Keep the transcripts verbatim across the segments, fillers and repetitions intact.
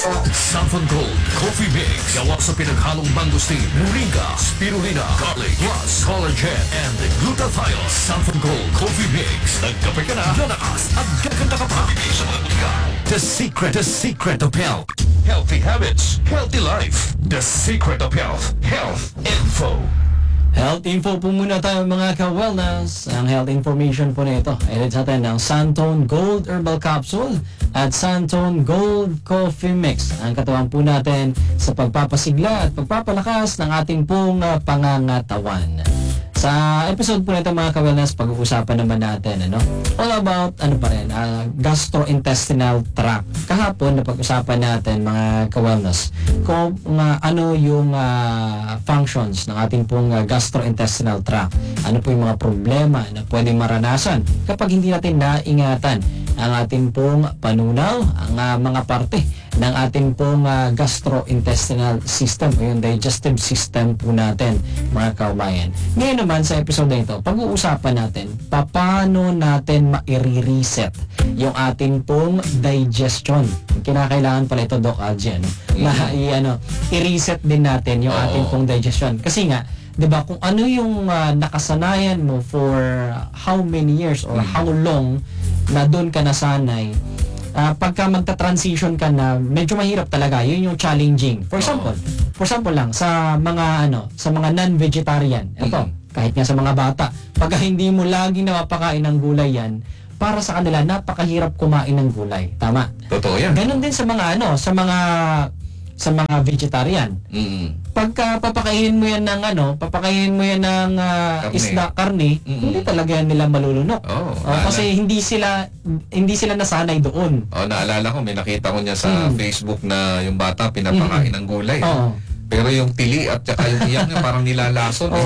Southern Gold Coffee Mix. Gawa sa pinaghalong mangosteen, moringa, spirulina, garlic, plus collagen, and glutathione. Southern Gold Coffee Mix. Nagkape ka na, lalakas at gaganda ka pa. Sa mga butika. The secret, the secret of health. Healthy habits, healthy life. The secret of health. Health info. Health info po muna tayo mga ka-wellness. Ang health information po na ito ay sa atin ng Santone Gold Herbal Capsule at Santone Gold Coffee Mix. Ang katawan po natin sa pagpapasigla at pagpapalakas ng ating pong uh, pangangatawan. Sa episode po nito mga ka-wellness, pag-uusapan naman natin ano, all about ano pa rin, uh, gastrointestinal tract. Kahapon na pag-usapan natin mga ka-wellness kung uh, ano yung uh, functions ng ating pong uh, gastrointestinal tract. Ano po yung mga problema na pwedeng maranasan kapag hindi natin naingatan ang ating pong panunaw, ang uh, mga parte ng ating pong uh, gastrointestinal system o yung digestive system po natin mga kabayan. Ngayon naman sa episode na ito, pag-uusapan natin paano natin ma-reset yung ating pong digestion. Kinakailangan pala ito, Doc Algen, na i- ano, i-reset din natin yung ating pong digestion. Kasi nga, 'di ba, kung ano yung uh, nakasanayan mo for how many years or how long na doon ka nasanay, uh, pagka magta-transition ka na, medyo mahirap talaga. Yun yung challenging. For example, for example lang, sa mga ano, sa mga non-vegetarian, ito, mm-hmm. kahit nga sa mga bata, pagka hindi mo lagi napapakain ng gulay yan, para sa kanila, napakahirap kumain ng gulay. Tama? Totoo yan. Ganon din sa mga ano, sa mga sa mga vegetarian. Mm-hmm. Pagka papakainin mo yan ng ano, papakainin mo yan ng uh, Karne. isda, karne, Mm-mm. hindi talaga yan nila malulunok. Oh, Oh, kasi hindi sila hindi sila nasanay doon. Oh, naalala ko, may nakita ko niya sa Mm. Facebook na yung bata pinapakain ng gulay. Oo. Pero yung tili at saka yung iyak niya parang nilalason. eh.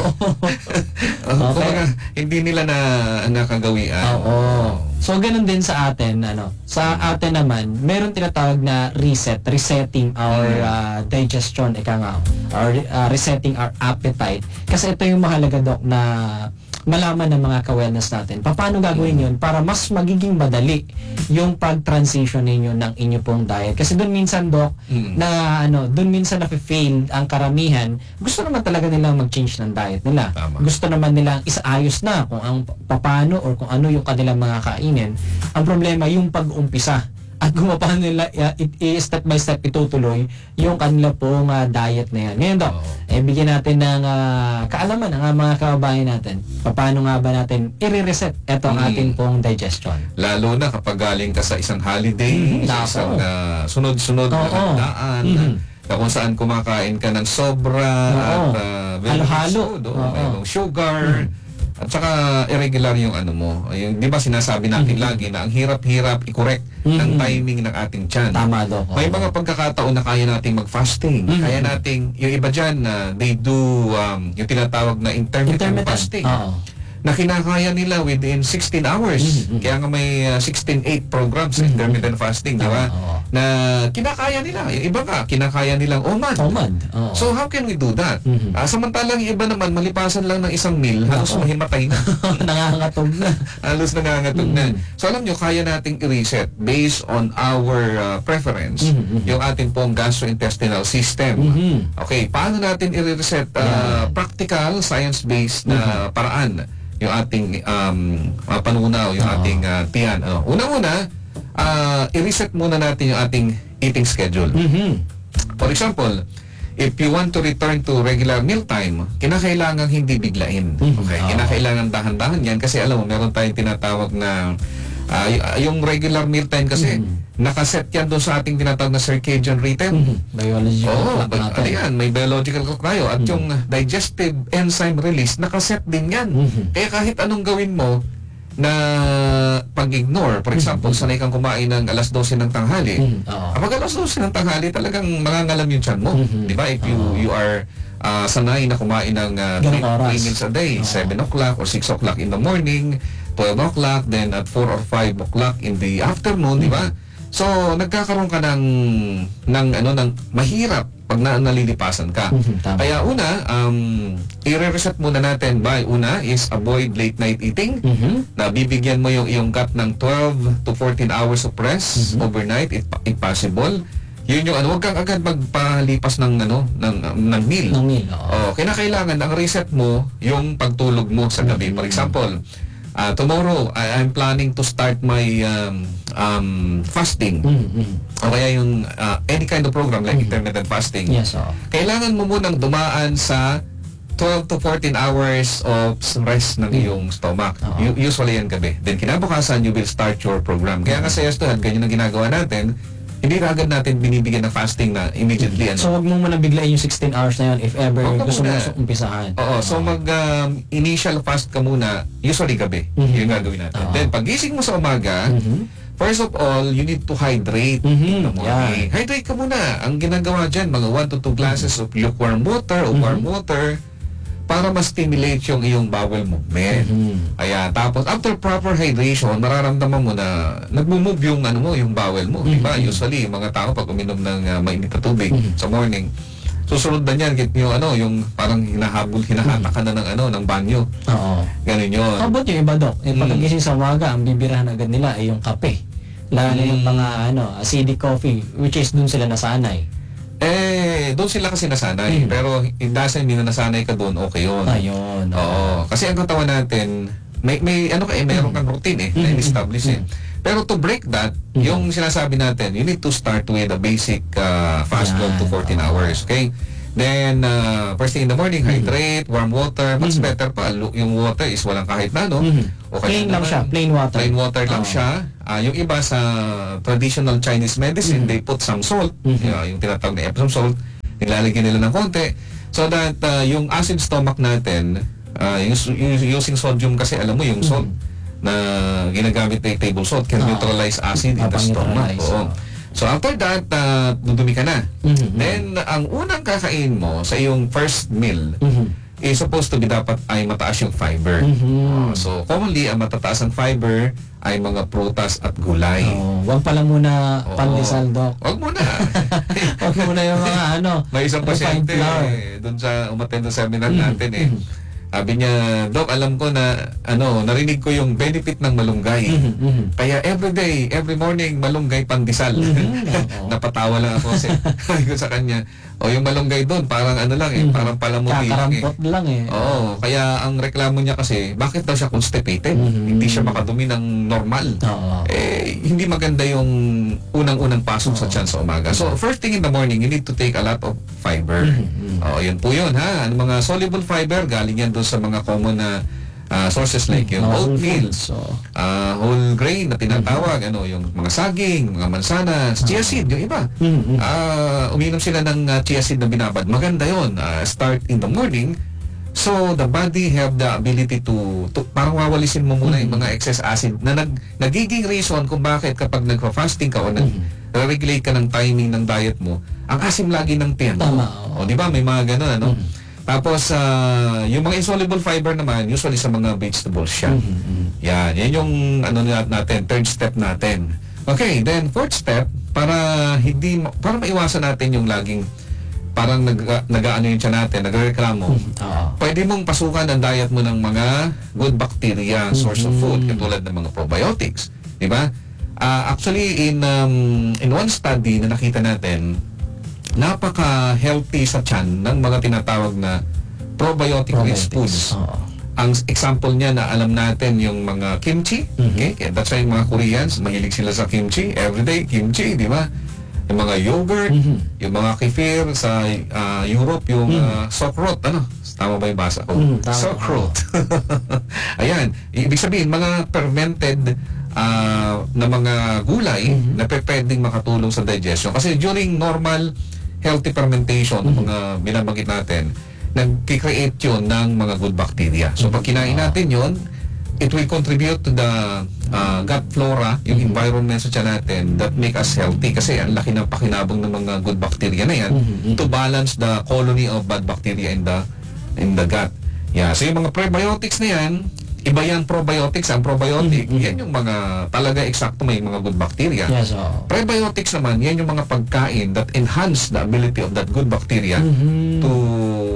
Okay. Kumbaga, hindi nila na nakagawian. Oo. So ganun din sa atin, ano. Sa atin naman, meron tinatawag na reset, resetting our uh, digestion, ika nga, or uh, resetting our appetite. Kasi ito yung mahalaga, Doc, na malaman ng mga ka-wellness natin. Paano gagawin yun para mas magiging madali yung pag-transition ninyo ng inyo pong diet. Kasi doon minsan, Doc, Mm. na ano, doon minsan na-fail ang karamihan. Gusto naman talaga nilang mag-change ng diet nila. Tama. Gusto naman nilang isaayos na kung ang paano or kung ano yung kanilang mga kainin. Ang problema, yung pag-umpisa. At kung paano nila uh, it, i- step by step itutuloy yung kanila pong uh, diet na yan. Ngayon, Doc, Oo. eh, bigyan natin ng uh, kaalaman ng uh, mga kababayan natin. Paano nga ba natin i-reset ito ang Mm. ating pong digestion? Lalo na kapag galing ka sa isang holiday, Mhm. sa Nako. isang ah, sunod-sunod na Oo. handaan, Mhm. na kung saan kumakain ka ng sobra Oo. at uh, very Halo-halo. rich food, oh, Oo. mayroong sugar, at saka irregular yung ano mo. Yung, di ba sinasabi natin lagi na ang hirap-hirap i-correct ng Mhm. timing ng ating tiyan. Tama, Doc. May Oo. mga pagkakataon na kaya nating mag-fasting. Mhm. Kaya nating, yung iba dyan, na they do um, yung tinatawag na intermittent, Intermittent. fasting. Oo. Na kinakaya nila within sixteen hours. Mhm. Kaya nga may uh, sixteen eight programs sa Mhm. intermittent fasting, di ba? Tama, oo. Na kinakaya nila. Yung iba nga, kinakaya nilang OMAD. Omad. Oo. So how can we do that? Mhm. Ah, samantalang yung iba naman, malipasan lang ng isang meal, halos Oo. mahimatay na. Nangangatog na. halos nangangatog na. Mhm. So alam nyo, kaya nating i-reset based on our uh, preference, Mhm. yung ating pong gastrointestinal system. Mhm. Okay, paano natin i-reset? Uh, practical, science-based na paraan yung ating um, uh, panunaw, yung Oo. ating uh, tiyan. Ano? Unang-una, uh, i-reset muna natin yung ating eating schedule. Mhm. For example, if you want to return to regular mealtime, kinakailangan hindi biglain. Mhm. Okay? Oo. Kinakailangan dahan-dahan yan kasi alam mo, meron tayong tinatawag na ah, y- yung regular mealtime kasi Mhm. nakaset yan doon sa ating tinatawag na circadian rhythm. Mhm. Biological Oo, clock ba- natin. ano yan, may biological clock tayo. At Mhm. yung digestive enzyme release, nakaset din yan. Mhm. Kaya kahit anong gawin mo na pag-ignore, for example, sanay kang kumain ng alas dose ng tanghali, Mhm. Oo. kapag alas dose ng tanghali, talagang mangangalam yung tiyan mo. Mhm. Di ba? If you Oo. you are uh, sanay na kumain ng uh, Ganong three, oras. three meals a day, Oo. seven o'clock or six o'clock in the morning, twelve o'clock, then at four or five o'clock in the afternoon, di ba? So, nagkakaroon ka ng, ng, ano, ng mahirap pag na, nalilipasan ka. Mhm, tama. Kaya una, um, i-reset muna natin by una is avoid late night eating. Mhm. Na bibigyan mo yung iyong gut ng twelve to fourteen hours of rest Mhm. overnight if, if possible. Yun yung ano, huwag kang agad magpalipas ng ano, ng ng meal. Ng meal, oo. Oh, kinakailangan ang reset mo yung pagtulog mo sa gabi. For example, uh, tomorrow I, I'm planning to start my um, um, fasting. Mm-hmm. O kaya yung uh, any kind of program like intermittent fasting. Yes, oo. Kailangan mo munang dumaan sa twelve to fourteen hours of rest ng iyong stomach. Oo. U- usually yan gabi. Then kinabukasan, you will start your program. Kaya nga sa Estuhan, ganyan ang ginagawa natin. Hindi na agad natin binibigyan ng fasting na immediately. Ano. So, wag mo muna biglayin yung sixteen hours na yun if ever Wag ka gusto mo muna. umpisahan. Oo, so mag um, initial fast ka muna, usually gabi. Mhm. Yung gagawin natin. Oo. Then pagising mo sa umaga, Mhm. first of all, you need to hydrate Mhm, in the morning. Hydrate ka muna. Ang ginagawa dyan, mga one to two glasses of lukewarm water o warm water para ma-stimulate yung iyong bowel movement. Mhm. Ayan. Tapos, after proper hydration, mararamdaman mo na nagmo-move yung, ano mo, yung bowel mo. Diba? Usually, yung mga tao pag uminom ng uh, mainit na tubig sa morning, susunod na niyan, get yung, ano, yung parang hinahabol, hinahatak ka na ng, ano, ng banyo. Oo. Ganun yun. How about yung iba, Dok? Eh, pagkagising sa umaga, ang bibirahan agad nila ay yung kape. Lalo na yung mga ano, acidic coffee, which is dun sila nasanay. Eh, doon sila kasi nasanay. Mhm. Pero, dahil hindi na nasanay ka doon, okay yun. Ayun. Oo. Kasi ang katawan natin, may, may ano ka eh, mayroon kang routine eh, na in-establish eh. Pero to break that, yung sinasabi natin, you need to start with a basic uh, fast Yan. twelve to fourteen hours, okay? Then, uh, first thing in the morning, hydrate, warm water, much better pa. Lu- Yung water is walang kahit na, no? Mhm. O kaya Plain lang naman, siya, plain water. Plain water lang Oo. siya. Ah, yung iba sa traditional Chinese medicine, Mhm. they put some salt, Mhm. yeah, yung tinatawag na Epsom salt, nilalagyan nila ng konti, so that uh, yung acid stomach natin, uh, yung, yung, using sodium kasi, alam mo, yung salt na ginagamit na table salt can Oo. neutralize acid in the stomach. Papang-neutralize, Oo. oo. So after that, uh, dudumi ka na. Mhm. Then, ang unang kakain mo sa iyong first meal Mhm. is supposed to be dapat ay mataas yung fiber. Uh, Mhm. so, commonly, ang matataas ang fiber ay mga prutas at gulay. Oh, wag pala muna Oo. pandesal, Dok. Huwag mo na. Wag muna yung mga ano, May isang refined pasyente flour. eh, doon sa umattend ng seminar natin eh. Sabi niya, Doc, alam ko na, ano, narinig ko yung benefit ng malunggay. Mhm, mhm. Kaya every day, every morning, malunggay pandesal. Mhm, oo. Napatawa lang ako kasi sabi ko sa kanya, o yung malunggay doon, parang ano lang eh, Mhm. parang palamuti lang eh. Kakarampot lang eh. Oo, kaya ang reklamo niya kasi, bakit daw siya constipated? Mhm. Hindi siya makadumi ng normal. Oo. Eh, hindi maganda yung unang-unang pasok sa tiyan sa umaga. So, first thing in the morning, you need to take a lot of fiber. Mhm. Oo, yun po yun, ha? Ang mga soluble fiber, galing yan doon sa mga common na ah, sources like yung Mga whole oatmeal, foods, so, ah, whole grain na tinatawag, ano, yung mga saging, mga mansanas, chia seed, yung iba. Mhm. Ah, uminom sila ng ah, chia seed na binabad. Maganda yon. Ah, start in the morning. So, the body have the ability to, to parang wawalisin mo muna yung mga excess acid na nag, nagiging reason kung bakit kapag nagfa-fasting ka o nag-regulate ka ng timing ng diet mo, ang asim lagi ng tiyan mo. Tama, O, oo. di ba? May mga ganun, ano? Tapos, ah, yung mga insoluble fiber naman, usually sa mga vegetables siya. Mhm. Yan, yan yung ano na- natin, third step natin. Okay, then fourth step, para hindi ma- para maiwasan natin yung laging parang nag nag-aano yung tiyan natin, nagrereklamo. Oo. Pwede mong pasukan ang diet mo ng mga good bacteria source of food katulad ng mga probiotics, di ba? Ah, actually in um, in one study na nakita natin, napaka-healthy sa tiyan ng mga tinatawag na probiotic-rich foods. Probiotics. Oo. Ang example niya na alam natin yung mga kimchi, okay? Kaya that's why yung mga Koreans, mahilig sila sa kimchi. Everyday, kimchi, di ba? Yung mga yogurt, Mhm. yung mga kefir sa ah, Europe, yung ah, sauerkraut, ano? Tama ba yung basa ko? Mhm, tama. Sauerkraut. Ayan. Ibig sabihin, mga fermented ah, na mga gulay na pe- pwedeng makatulong sa digestion. Kasi during normal healthy fermentation, ng mga binabanggit natin, nag-create yun ng mga good bacteria. So, pag kinain natin yun, it will contribute to the uh, gut flora, yung environment sa tiyan natin that make us healthy. Kasi ang laki ng pakinabang ng mga good bacteria na yan to balance the colony of bad bacteria in the in the gut. Yeah. So, yung mga prebiotics na yan, iba yan probiotics. Ang probiotic, yan yung mga talaga eksakto may mga good bacteria. Yes, oo. Prebiotics naman, yan yung mga pagkain that enhance the ability of that good bacteria Mhm. to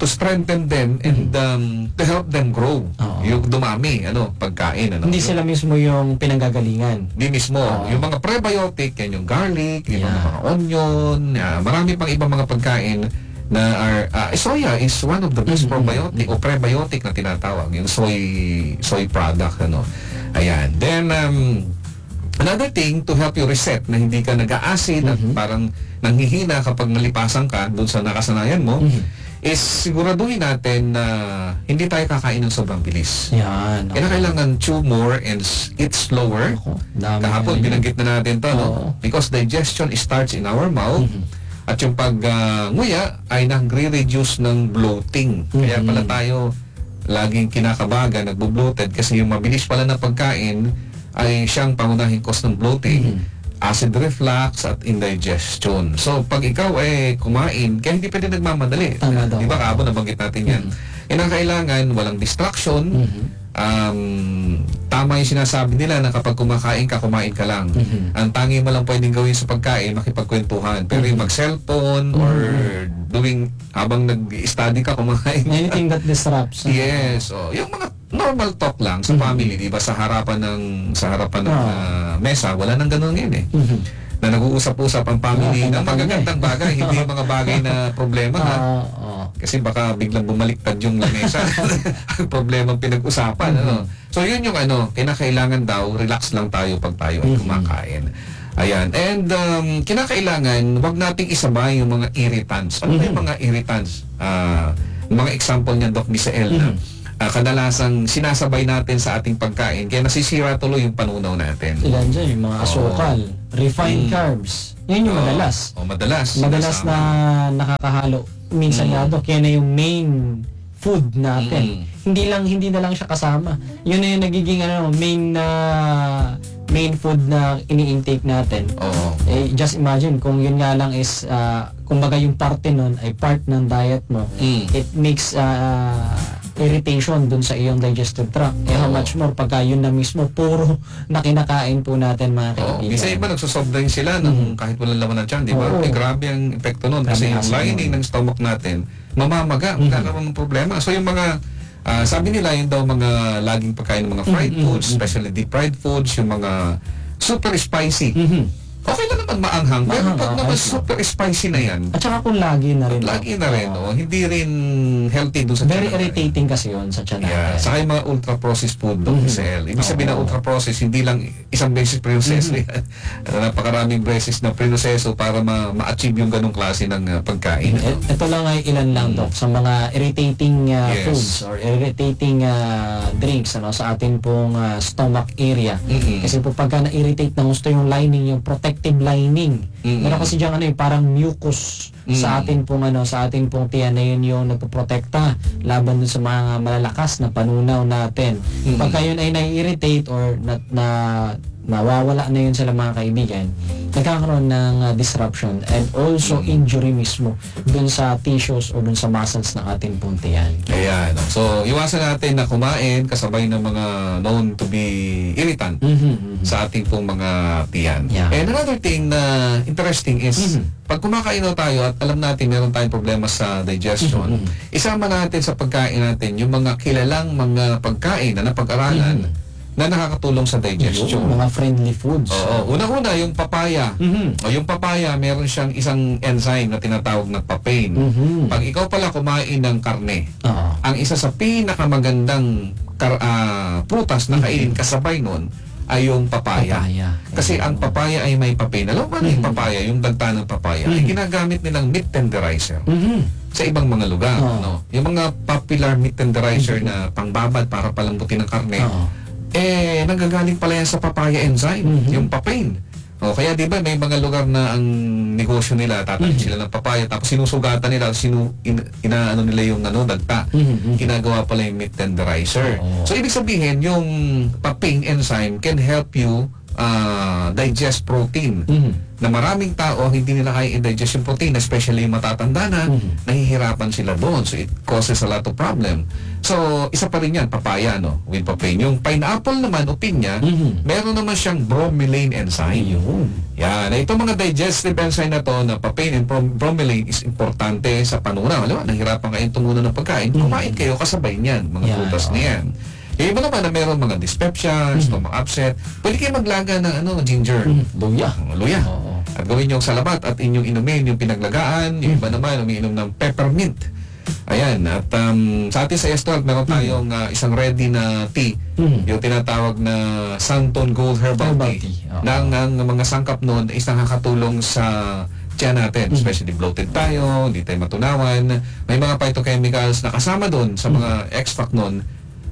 to strengthen them and um, to help them grow. Oo. Yung dumami, ano, pagkain. Ano, Hindi sila mismo yung pinanggagalingan. Hindi mismo. Oo. Yung mga prebiotic, yan yung garlic, yung Yeah. mga onion, ah, marami pang ibang mga pagkain na are, ah, soya is one of the best Mm-hmm. probiotic o prebiotic na tinatawag, yung soy soy product, ano. Ayan. Then, um, another thing to help you reset na hindi ka nag-acid at Mm-hmm. parang nanghihina kapag nalipasan ka doon sa nakasanayan mo, Mm-hmm. is siguraduhin natin na hindi tayo kakain ng sobrang bilis. Yan. Kaya kailangan chew more and s- eat slower. Ako, dami Kahapon, na rin. binanggit na natin to, no? Oo. Because digestion starts in our mouth. At yung pag-nguya ay nagre-reduce ng bloating. Kaya Mhm. pala tayo laging kinakabaga, nagbo-bloated kasi yung mabilis pala na pagkain ay siyang pangunahing cause ng bloating. Acid reflux at indigestion. So, pag ikaw ay kumain, kaya hindi pwede nagmamadali. Tama daw. Di ba, kahapon nabanggit natin yan. Yan ang kailangan, walang distraction. Mhm. Um, tama yung sinasabi nila na kapag kumakain ka, kumain ka lang. Mhm. Ang tangi mo lang pwedeng gawin sa pagkain, makipagkwentuhan. Pero yung mag-cellphone or doing, habang nag-study ka, kumain. Anything that disrupts. Yes. Oh, yung mga normal talk lang sa family, di ba? Sa harapan ng sa harapan ng Ah. ah, mesa, wala nang ganun ngayon eh. Mhm. Na nag-uusap-usap ang family Ah, ng magagandang bagay, hindi yung mga bagay na problema ha. Ah, oo. Kasi baka biglang bumaliktad yung lamesa. Ang problema pinag-usapan. Ano? So yun yung ano, kinakailangan daw, relax lang tayo pag tayo ay kumakain. Ayan. And um, kinakailangan, wag nating isabay yung mga irritants. Ano ba yung mga irritants? Ah, yung mga example niyan, Doc Misael, na ah, kadalasang sinasabay natin sa ating pagkain, kaya nasisira tuloy yung panunaw natin. Ilan dyan, yung mga asukal, refined Mm. carbs. Yun yung Oo. madalas. O, madalas. Madalas na sinasama. nakakahalo. Minsan Mm. nga Dok, yan na yung main food natin. Mm. Hindi lang hindi na lang siya kasama. Yun na yung nagiging ano, main na main food na ini-intake natin. Oo. Eh, just imagine kung yun nga lang is ah, kumbaga yung parte nun ay part ng diet mo. Mm. It makes ah, irritation dun sa iyong digestive tract. Eh, how Oo. much more pagka yun na mismo puro na kinakain po natin mga Oo. kaibigan. Minsan iba nagsosoft drink sila ng kahit walang laman ng tiyan, di ba? Oo. Eh, grabe ang epekto nun Grabe kasi ang yung asin lining nun. ng stomach natin mamamaga, magkakaroon ng problema. So yung mga ah, sabi nila yung daw mga laging pagkain ng mga fried Mhm, foods, mhm. especially deep fried foods, yung mga super spicy. Mhm. Okay lang naman maanghang, pero Maanghang, pag okay naman lang. super spicy na yan, At saka kung lagi na rin. lagi na rin, Oo. oh, hindi rin healthy doon sa Very tiyan natin. irritating kasi yun sa tiyan Yeah, natin. saka yung mga ultra-processed food, Doc Mhm. Misael. Ibig sabihin na Oo. ultra-processed, hindi lang isang beses prinoseso yan. Napakaraming beses na prinoseso para ma- ma-achieve yung ganong klase ng uh, pagkain. Et- Ito lang ay ilan lang Dok sa mga irritating uh, Yes. foods or irritating uh, drinks ano sa atin pong uh, stomach area. Mhm. Kasi po pagka na-irritate na gusto yung lining, yung protective lining. Mhm. Meron kasi diyan ano eh, parang mucus sa Mhm. atin pong ano sa atin pong tiyan na yun yung nagpoprotekta laban dun sa mga malalakas na panunaw natin. Mhm. Pagka yun ay nai-irritate or na, na nawawala na yun sila mga kaibigan, nagkakaroon ng uh, disruption and also injury mismo dun sa tissues or dun sa muscles ng ating pong tiyan. Ayan. So, iwasan natin na kumain kasabay ng mga known to be irritant Mhm. sa ating pong mga tiyan. Yeah. And another thing na interesting is, Mhm. pag kumakain na tayo at alam natin meron tayong problema sa digestion, Mhm. isama natin sa pagkain natin yung mga kilalang mga pagkain na napag-aralan na nakakatulong sa digestion. Yung mga friendly foods. Oo. Una-una, yung papaya. Mhm. O yung papaya, meron siyang isang enzyme na tinatawag na papain. Mhm. Pag ikaw pala kumain ng karne, Oo. ang isa sa pinakamagandang kar, ah, prutas na kainin kasabay nun ay yung papaya. Papaya. Kasi ang papaya ay may papain. Alam mo ba na yung papaya, yung dagta ng papaya, ay Mhm. ginagamit nilang meat tenderizer Mhm. sa ibang mga lugar. Oo. No? Yung mga popular meat tenderizer na pangbabad para palambutin ng karne, Oo. eh, nanggagaling pala yan sa papaya enzyme, Mhm. yung papain. O, kaya di ba may mga lugar na ang negosyo nila, tatanim Mhm. sila ng papaya, tapos sinusugatan nila, sinu, in, inaano nila yung ano, dagta. Mhm. Ginagawa pala yung meat tenderizer. Oo. So, ibig sabihin, yung papain enzyme can help you ah, digest protein. Mhm. Na maraming tao hindi nila kaya i-digest yung protein, especially yung matatanda na, Mhm. nahihirapan sila doon. So it causes a lot of problem. So isa pa rin yan, papaya, no? With papain. Yung pineapple naman, o pinya, Mhm. meron naman siyang bromelain enzyme. Ayun. Yan. Na itong mga digestive enzyme na to, na papain and brom- bromelain is importante sa panunaw. Alam mo, nahirapan kayong tumunan ng pagkain, kumain kayo kasabay niyan, mga Yan, prutas oo. na yan. Yung iba naman na meron mga dyspepsia, stomach upset, pwede kayo maglaga ng ano, ginger. Mhm. Luya. Oh, luya. Oo. At gawin yung salabat at inyong inumin yung pinaglagaan. Yung iba naman umiinom ng peppermint. Ayan. At um, sa atin sa Estral, meron tayong uh, isang ready na tea. Mhm. Yung tinatawag na Santon Gold Herbal, Herbal Tea. tea, oo. Na ang, ang mga sangkap noon is nakakatulong sa tiyan natin. Especially bloated tayo, hindi tayo matunawan. May mga phytochemicals na kasama doon sa mga extract noon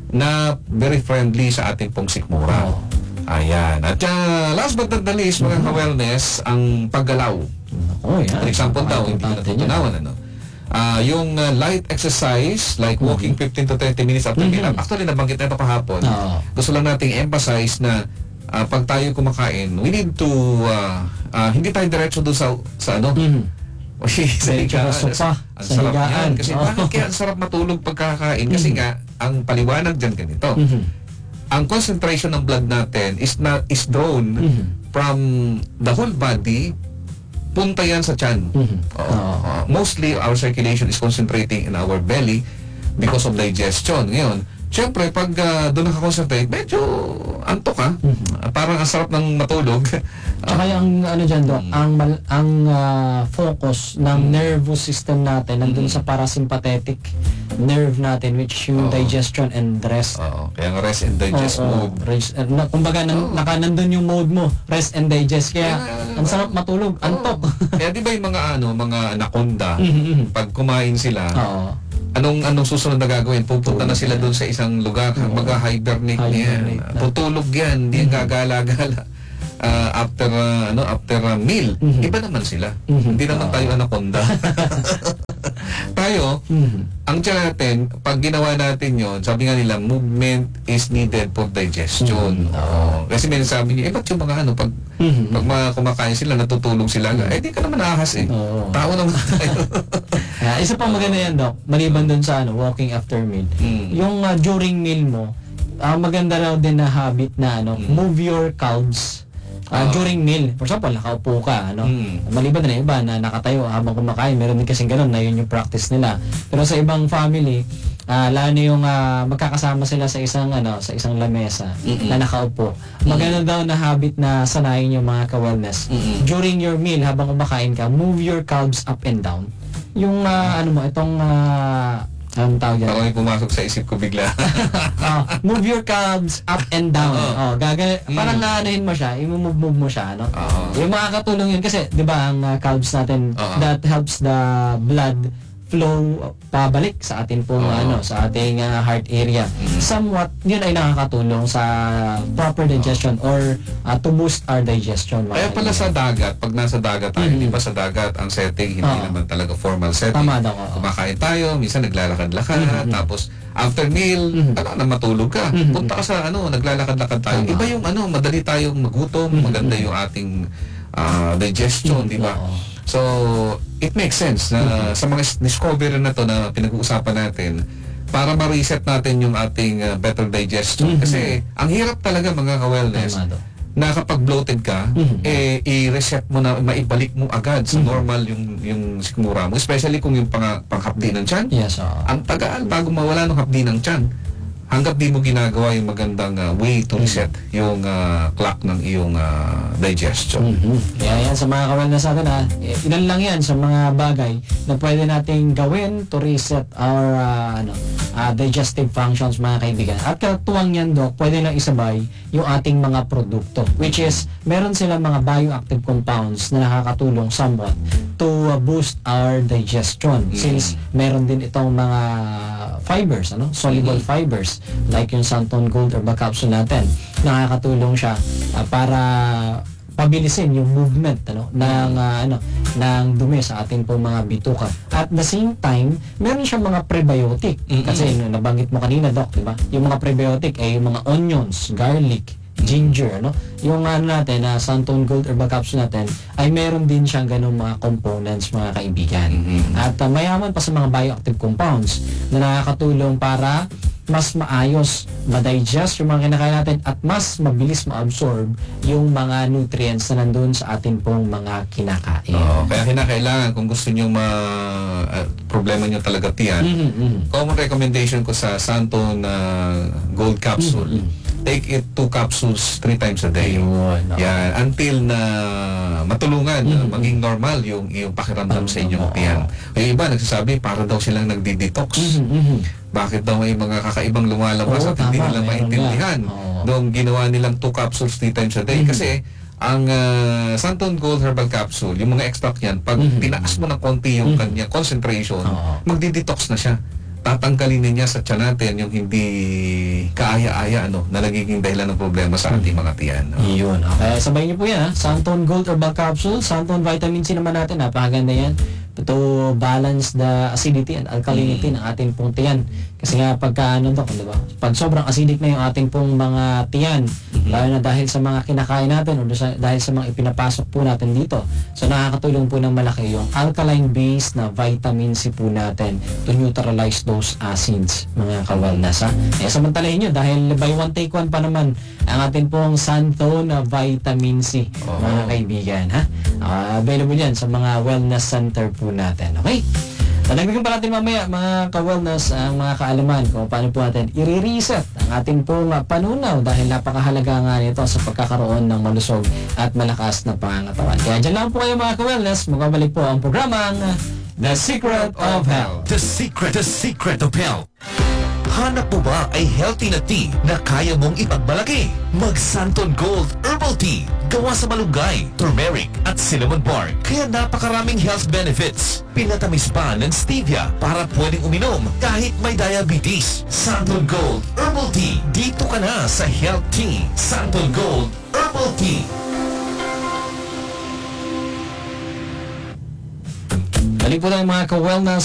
na very friendly sa ating pong sikmura. Oo. Ayan. At uh, last but not the least, mga ka-wellness, ang paggalaw. Oh, yan. For example daw, hindi na Importante yan. natutunawan, ano? Ah, yung uh, light exercise, like walking fifteen to twenty minutes after Mhm. meal. Actually, nabanggit na ito kahapon. Oo. Gusto lang nating emphasize na ah, pag tayo kumakain, we need to, ah, ah, hindi tayo diretso doon sa, sa ano, Mhm. Uy, sa Diretso higaan. sa sofa, Ang sa sarap higaan. yan. Kasi Oo. bakit kaya ang sarap matulog pagkakain? Kasi Mhm. nga, ang paliwanag dyan ganito. Mhm. Ang concentration ng blood natin is not is drawn Mhm. from the whole body, punta yan sa tiyan. Mhm. Oo. Oo. Oo. Mostly, our circulation is concentrating in our belly because of digestion. Ngayon, syempre, pag uh, doon nakakoncentrate, medyo antok ka. Mhm. Ah, parang ang sarap ng matulog. Tsaka yung ano dyan, Doc, Mm. ang, mal- ang ah, focus ng nervous system natin nandun Mm. sa parasympathetic nerve natin, which yung Oo. digestion and rest. Oo. Kaya nga rest and digest Oo, mode. rest, eh, na, kumbaga, nan, Oo. naka, nandun yung mode mo, rest and digest. Kaya, Kaya, ang sarap matulog, antok. Oo. Kaya di ba yung mga ano, mga anaconda, Mhm. pag kumain sila, Oo. anong anong susunod na gagawin? Pupunta na Tulog sila yan. doon sa isang lugar, Oo. mag-hibernate na yan. Hibernate na. Tutulog yan, hindi yan Mhm. gagala-gala. Ah, after ah, ano after a meal, Mhm. iba naman sila. Mhm. Hindi naman Oo. tayo anaconda. Tayo, Mhm. ang tiyan natin, pag ginawa natin yon, sabi nga nila, movement is needed for digestion. Mhm. Oo. Kasi may sabi niya, eh ba't yung mga ano, pag, Mhm. pag mga kumakain sila, natutulog sila, eh di ka naman ahas eh. Oo. Tao naman tayo. Ah, isa pang maganda yan, Doc, maliban dun sa ano, walking after meal. Mm. Yung ah, during meal mo, ah, maganda raw din na habit na ano, Mm. move your calves. Ah, Ah. during meal. For example, nakaupo ka, ano. Mm. Maliban na iba na nakatayo habang kumakain, meron din kasing ganun na yun yung practice nila. Pero sa ibang family, ah, lalo na yung ah, magkakasama sila sa isang ano, sa isang lamesa Mm-mm. na nakaupo. Maganda daw na habit na sanayin yung mga ka-wellness. Mm-mm. During your meal, habang kumakain ka, move your calves up and down. Yung ah, ano mo, itong ah, anong tawag yan? Parang may pumasok sa isip ko bigla. Ah, move your calves up and down. Oo. Oh, gaga Mm. parang naanahin mo siya, i-move-move mo siya, no? Oo. Yung makakatulong yun kasi, 'di ba, ang uh, calves natin Oo. that helps the blood flow uh, pabalik sa atin pong Oo. ano, sa ating uh, heart area. Mm. Somewhat yun ay nakakatulong sa proper digestion or uh, to boost our digestion. mga Kaya pala sa kaibigan. dagat, pag nasa dagat tayo, Mhm. di ba sa dagat, ang setting, hindi Oo. naman talaga formal setting. Tama daw. oo. Kumakain tayo, minsan naglalakad-lakad, Mhm. tapos after meal, Mhm. ano na matulog ka. Mhm. Punta ka sa ano, naglalakad-lakad tayo. Tama. Iba yung ano, madali tayong magutom, Mhm. maganda yung ating ah, digestion, Mhm. di ba? Oo. So, it makes sense na sa mga s- discovery na to na pinag-uusapan natin, para ma-reset natin yung ating ah, better digestion. Mhm. Kasi, ang hirap talaga mga ka-wellness, Tama daw. na kapag bloated ka, Mhm. eh, i-reset mo na, maibalik mo agad sa Mhm. normal yung yung sikmura mo. Especially kung yung pang, panghapdi ng tiyan. Yes, oo. Ang tagal bago mawala ng hapdi ng tiyan. Hanggat di mo ginagawa yung magandang ah, way to reset yung ah, clock ng iyong ah, digestion. Mhm. Kaya yan sa mga ka-wellness natin ha, eh, ilan lang yan sa mga bagay na pwede nating gawin to reset our ah, ano, ah, digestive functions, mga kaibigan. At katuwang yan, Doc, pwede lang isabay yung ating mga produkto, which is meron silang mga bioactive compounds na nakakatulong somewhat to uh, boost our digestion, Mm. since meron din itong mga fibers, ano, soluble Mhm. fibers, like yung Santon Gold Herbal Capsule natin. Nakakatulong siya ah, para pabilisin yung movement ano ng ah, ano ng dumi sa ating pong mga bituka. At the same time, meron siyang mga prebiotic. Mm-mm. Kasi no, nabanggit mo kanina, Doc, di ba? Yung mga prebiotic ay yung mga onions, garlic, ginger, no? Yung ano natin, na Santon Gold Herbal Capsule natin, ay meron din siyang ganung mga components, mga kaibigan. Mhm. At uh, mayaman pa sa mga bioactive compounds na nakakatulong para mas maayos, ma-digest yung mga kinakain natin at mas mabilis ma-absorb yung mga nutrients na nandun sa atin pong mga kinakain. Oo, kaya kinakailangan kung gusto nyo ma ah, problema nyo talaga tiyan, Mhm, mhm. common recommendation ko sa Santon na Gold Capsule, Mhm. take it two capsules three times a day. Ayun, oo. Yan, until na matulungan, na Mhm. maging normal yung yung pakiramdam sa inyong Oo. tiyan. Yung iba nagsasabi para daw silang nagdi-detox. Mhm, mhm. Bakit daw may mga kakaibang lumalabas Oo, at hindi tama, nila meron maintindihan nga. Oo. noong ginawa nilang two capsules three times a day? Mhm. Kasi ang ah, Santon Gold Herbal Capsule, yung mga extract yan, pag Mhm. tinaas mo ng konti yung Mhm. kanyang concentration, Oo. magdi-detox na siya. Tatanggalin niya sa tiyan natin yung hindi kaaya-aya ano, na nagiging dahilan ng problema sa ating mga tiyan. no? Yun. Okay. Sabay niyo po yan, ha? Santon Gold Herbal Capsule, Santon Vitamin C naman natin, napakaganda yan. To balance the acidity and alkalinity ng ating pong tiyan. Kasi nga pagka ano to, di ba? Pag sobrang acidic na yung ating pong mga tiyan, lalo na dahil sa mga kinakain natin o sa- dahil sa mga ipinapasok po natin dito. So nakakatulong po ng malaki yung alkaline base na vitamin C po natin to neutralize those acids, mga ka-wellness, ha? Eh, samantalahin nyo, dahil buy one take one pa naman ang ating pong Santon na vitamin C, Oo. mga kaibigan, ha? Ah, available yan sa mga wellness center po natin. Okay? Talagdagan pa natin mamaya, mga ka-wellness, ang mga kaalaman kung paano po natin i-reset ang ating pong ah, panunaw dahil napakahalaga nga nito sa pagkakaroon ng malusog at malakas na pangangatawan. Kaya dyan lang po kayo, mga ka-wellness. Magbabalik po ang programang The Secret of Health. The secret, the secret of health. Hanap mo ba ay healthy na tea na kaya mong ipagmalaki? Mag Santon Gold Herbal Tea. Gawa sa malunggay, turmeric at cinnamon bark. Kaya napakaraming health benefits. Pinatamis pa ng stevia para pwedeng uminom kahit may diabetes. Santon Gold Herbal Tea. Dito ka na sa Health Tea. Santon Gold Herbal Tea. Balik po tayo, mga ka-wellness,